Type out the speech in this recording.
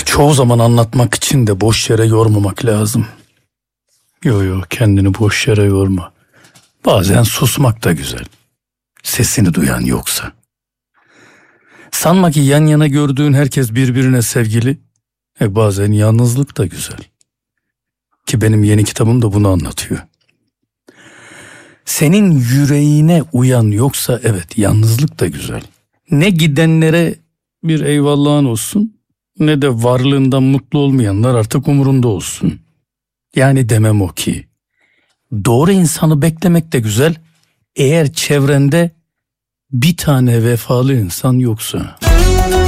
Çoğu zaman anlatmak için de boş yere yormamak lazım. Yo, kendini boş yere yorma. Bazen susmak da güzel. Sesini duyan yoksa. Sanma ki yan yana gördüğün herkes birbirine sevgili. Bazen yalnızlık da güzel. Ki benim yeni kitabım da bunu anlatıyor. Senin yüreğine uyan yoksa evet, yalnızlık da güzel. Ne gidenlere bir eyvallahın olsun, ne de varlığından mutlu olmayanlar artık umurunda olsun. Yani demem o ki, doğru insanı beklemek de güzel, eğer çevrende bir tane vefalı insan yoksa.